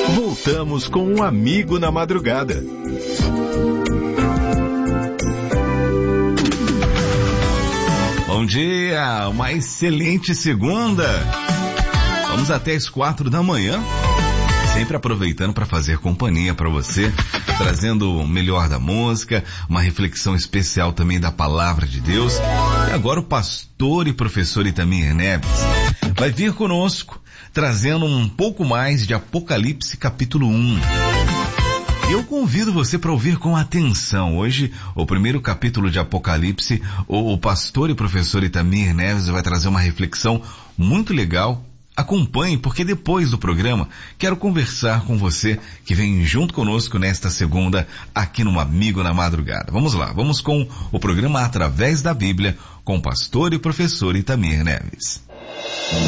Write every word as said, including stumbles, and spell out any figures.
Voltamos com um amigo na madrugada. Bom dia, uma excelente segunda. Vamos até as quatro da manhã, sempre aproveitando para fazer companhia para você, trazendo o melhor da música, uma reflexão especial também da palavra de Deus. E agora o pastor e professor Itamir Neves vai vir conosco, trazendo um pouco mais de Apocalipse capítulo um. Eu convido você para ouvir com atenção. Hoje, o primeiro capítulo de Apocalipse, o pastor e professor Itamir Neves vai trazer uma reflexão muito legal. Acompanhe, porque depois do programa, quero conversar com você que vem junto conosco nesta segunda, aqui no Amigo na Madrugada. Vamos lá, vamos com o programa Através da Bíblia, com o pastor e professor Itamir Neves.